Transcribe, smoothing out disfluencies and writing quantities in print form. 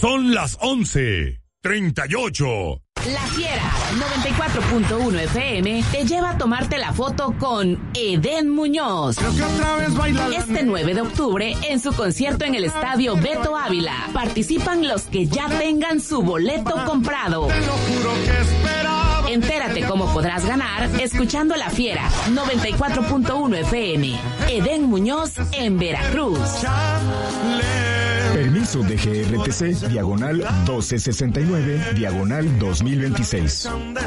Son las 11:38. La Fiera 94.1 FM te lleva a tomarte la foto con Edén Muñoz. Creo que otra vez baila este 9 de octubre en su concierto en el Estadio Beto Ávila. Participan los que ya tengan su boleto comprado. Te lo juro que esperaba. Entérate cómo podrás ganar escuchando La Fiera 94.1 FM. Edén Muñoz en Veracruz. Permiso de GRTC, diagonal 1269, diagonal 2026.